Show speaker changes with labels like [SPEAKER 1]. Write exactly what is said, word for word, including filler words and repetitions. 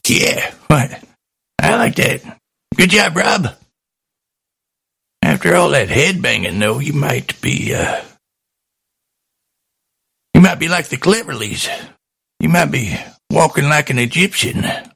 [SPEAKER 1] Yeah, what? I like that. Good job, Rob. After all that headbanging, though, you might be, uh... You might be like the Cleverleys. You might be walking like an Egyptian.